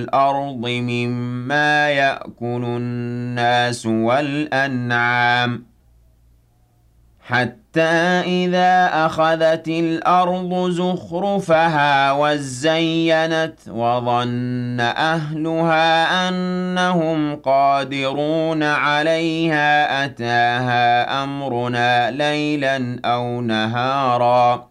الْأَرْضِ مِمَّا يَأْكُلُ النَّاسُ وَالْأَنْعَامُ حَتَّى إِذَا أَخَذَتِ الْأَرْضُ زُخْرُفَهَا وَازَّيَّنَتْ وَظَنَّ أَهْلُهَا أَنَّهُمْ قَادِرُونَ عَلَيْهَا أَتَاهَا أَمْرُنَا لَيْلًا أَوْ نَهَارًا